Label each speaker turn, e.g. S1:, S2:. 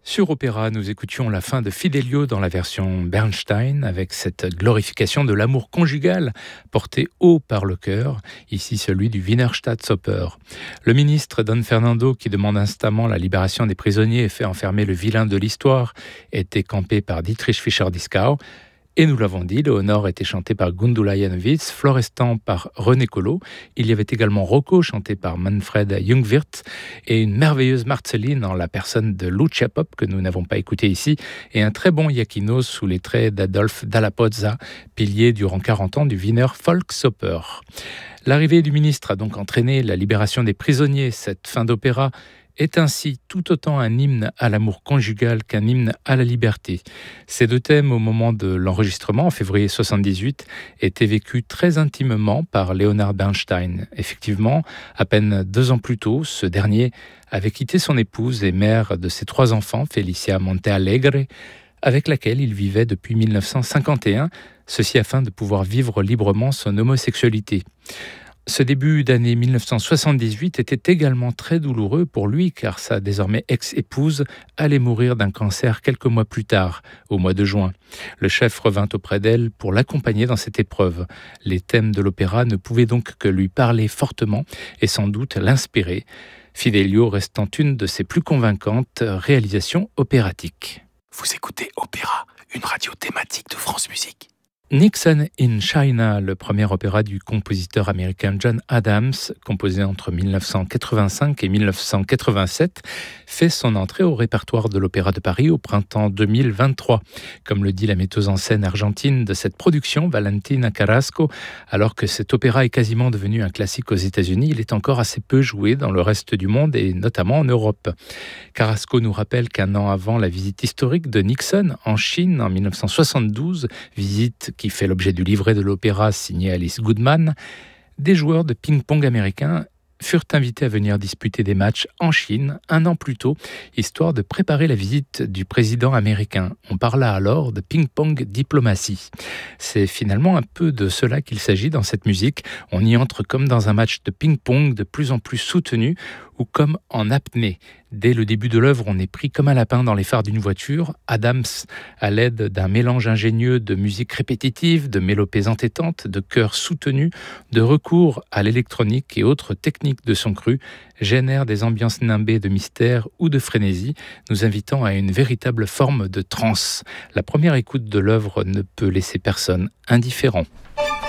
S1: Sur Opéra, nous écoutions la fin de Fidelio dans la version Bernstein avec cette glorification de l'amour conjugal porté haut par le chœur, ici celui du Wiener Staatsoper. Le ministre Don Fernando, qui demande instamment la libération des prisonniers et fait enfermer le vilain de l'histoire, était campé par Dietrich Fischer-Dieskau. Et nous l'avons dit, Léonore était chantée par Gundula Janowitz, Florestan par René Collot. Il y avait également Rocco, chanté par Manfred Jungwirth, et une merveilleuse Marceline en la personne de Lucia Pop, que nous n'avons pas écouté ici, et un très bon Iachino sous les traits d'Adolphe Dalla Pozza, pilier durant 40 ans du Wiener Volksoper. L'arrivée du ministre a donc entraîné la libération des prisonniers. Cette fin d'opéra est ainsi tout autant un hymne à l'amour conjugal qu'un hymne à la liberté. Ces deux thèmes, au moment de l'enregistrement, en février 1978, étaient vécus très intimement par Leonard Bernstein. Effectivement, à peine 2 ans plus tôt, ce dernier avait quitté son épouse et mère de ses 3 enfants, Felicia Montealegre, avec laquelle il vivait depuis 1951, ceci afin de pouvoir vivre librement son homosexualité. Ce début d'année 1978 était également très douloureux pour lui car sa désormais ex-épouse allait mourir d'un cancer quelques mois plus tard, au mois de juin. Le chef revint auprès d'elle pour l'accompagner dans cette épreuve. Les thèmes de l'opéra ne pouvaient donc que lui parler fortement et sans doute l'inspirer, Fidelio restant une de ses plus convaincantes réalisations opératiques.
S2: Vous écoutez Opéra, une radio thématique de France Musique.
S1: Nixon in China, le premier opéra du compositeur américain John Adams, composé entre 1985 et 1987, fait son entrée au répertoire de l'Opéra de Paris au printemps 2023. Comme le dit la metteuse en scène argentine de cette production, Valentina Carrasco, alors que cet opéra est quasiment devenu un classique aux États-Unis, il est encore assez peu joué dans le reste du monde et notamment en Europe. Carrasco nous rappelle qu'un an avant la visite historique de Nixon en Chine en 1972, visite qui fait l'objet du livret de l'opéra signé Alice Goodman, des joueurs de ping-pong américains furent invités à venir disputer des matchs en Chine 1 an plus tôt, histoire de préparer la visite du président américain. On parla alors de ping-pong diplomatie. C'est finalement un peu de cela qu'il s'agit dans cette musique. On y entre comme dans un match de ping-pong de plus en plus soutenu ou comme en apnée. Dès le début de l'œuvre, on est pris comme un lapin dans les phares d'une voiture. Adams, à l'aide d'un mélange ingénieux de musique répétitive, de mélopées entêtantes, de chœurs soutenus, de recours à l'électronique et autres techniques de son cru, génère des ambiances nimbées de mystère ou de frénésie, nous invitant à une véritable forme de transe. La première écoute de l'œuvre ne peut laisser personne indifférent.